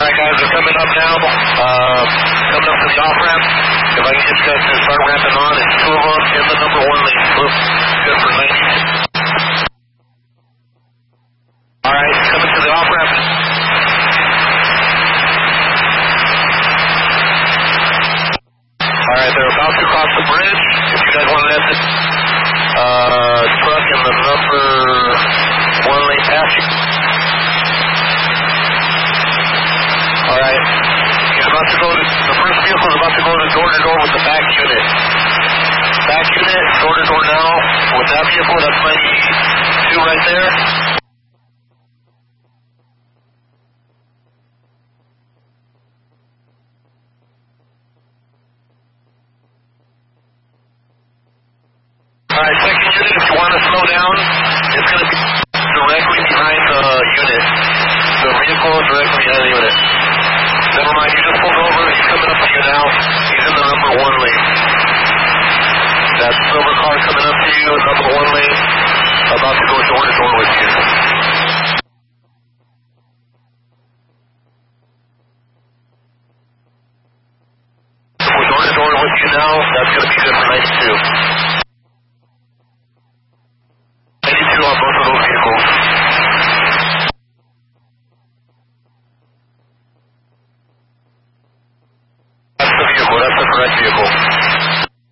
Alright guys, they're coming up now, coming up to the off-ramp. If I can get you guys to start ramping on, it's two of them in the number one lane. Good for 90. Alright, coming to the off-ramp. Alright, they're about to cross the bridge. If you guys want to exit, truck in the number one lane passing. Alright, he's about to go to, the first vehicle is about to go to door with the back unit. Back unit, door to door now, with that vehicle, that's 92 right there. Alright, second unit, if you want to slow down, it's going to be directly behind the unit. The vehicle is directly behind the unit. Never mind, he just pulled over, he's coming up to you now. He's in the number one lane. That silver car coming up to you, number one lane, about to go door to door with you. If we're door to door with you now, that's going to be good for 92.